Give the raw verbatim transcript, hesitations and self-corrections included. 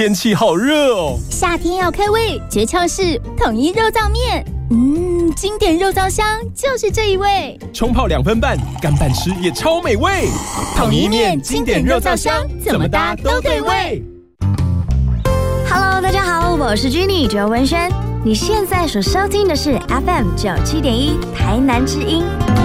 天气好热哦， 夏天要开胃，诀窍是统一肉燥面。嗯，经典肉燥香就是这一味， 冲泡两分半，干拌吃也超美味。 统一面经典肉燥香，怎么搭都对味。 Hello， 大家好，我是 Jenny 卓文萱，你现在所收听的是 F M 九七点一台南之音。